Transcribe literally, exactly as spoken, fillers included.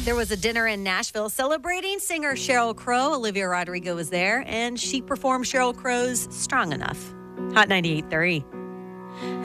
There was a dinner in Nashville celebrating singer Sheryl Crow. Olivia Rodrigo was there, and she performed Sheryl Crow's Strong Enough. Hot ninety-eight point three.